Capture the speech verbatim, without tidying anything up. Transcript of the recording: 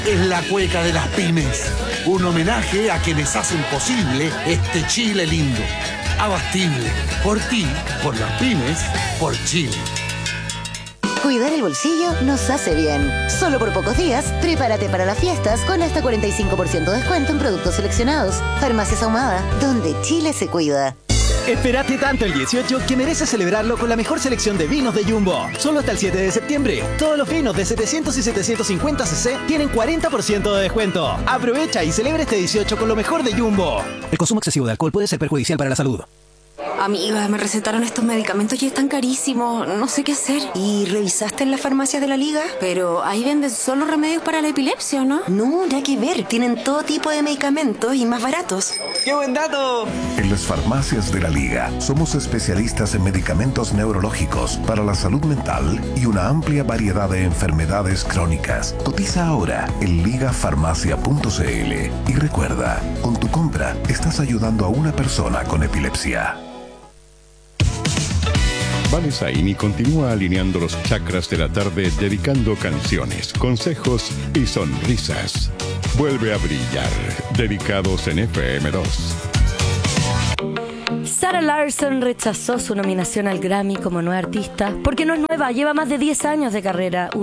es la cueca de las pymes. Un homenaje a quienes hacen posible este Chile lindo. Abastible. Por ti, por las pymes, por Chile. Cuidar el bolsillo nos hace bien. Solo por pocos días, prepárate para las fiestas con hasta cuarenta y cinco por ciento de descuento en productos seleccionados. Farmacias Ahumada, donde Chile se cuida. Espérate tanto el dieciocho que mereces celebrarlo con la mejor selección de vinos de Jumbo. Solo hasta el siete de septiembre. Todos los vinos de setecientos y setecientos cincuenta centilitros tienen cuarenta por ciento de descuento. Aprovecha y celebra este dieciocho con lo mejor de Jumbo. El consumo excesivo de alcohol puede ser perjudicial para la salud. Amiga, me recetaron estos medicamentos y están carísimos. No sé qué hacer. ¿Y revisaste en las farmacias de la Liga? Pero ahí venden solo remedios para la epilepsia, ¿no? No, nada que ver. Tienen todo tipo de medicamentos y más baratos. ¡Qué buen dato! En las farmacias de la Liga somos especialistas en medicamentos neurológicos para la salud mental y una amplia variedad de enfermedades crónicas. Cotiza ahora en ligafarmacia punto c l y recuerda, con tu compra estás ayudando a una persona con epilepsia. Vanessa Ini continúa alineando los chakras de la tarde, dedicando canciones, consejos y sonrisas. Vuelve a brillar, dedicados en F M dos. Sarah Larson rechazó su nominación al Grammy como nueva artista porque no es nueva, lleva más de diez años de carrera.